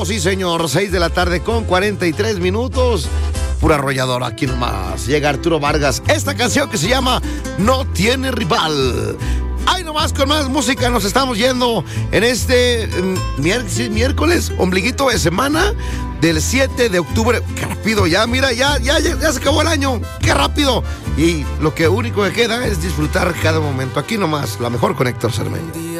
Sí, señor, 6 de la tarde con 43 minutos. Pura arrolladora, aquí nomás. Llega Arturo Vargas. Esta canción que se llama No Tiene Rival. Ahí nomás con más música nos estamos yendo en este miércoles, ombliguito de semana del 7 de octubre. Qué rápido, ya, mira, ya se acabó el año. Qué rápido. Y lo que único que queda es disfrutar cada momento. Aquí nomás, la mejor con Héctor Cermeño.